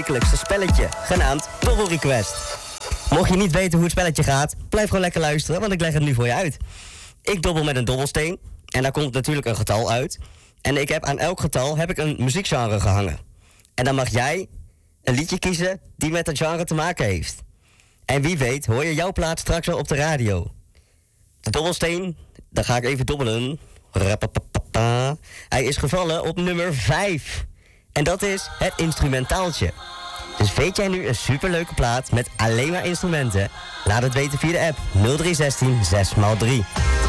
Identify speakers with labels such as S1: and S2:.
S1: wekelijkse spelletje, genaamd Dobbel Request. Mocht je niet weten hoe het spelletje gaat, blijf gewoon lekker luisteren, want ik leg het nu voor je uit. Ik dobbel met een dobbelsteen en daar komt natuurlijk een getal uit. En ik heb aan elk getal een muziekgenre gehangen. En dan mag jij een liedje kiezen die met dat genre te maken heeft. En wie weet hoor je jouw plaat straks wel op de radio. De dobbelsteen, dan ga ik even dobbelen. Rapapapapa. Hij is gevallen op nummer 5. En dat is het instrumentaaltje. Dus weet jij nu een superleuke plaat met alleen maar instrumenten? Laat het weten via de app 0316 6x3.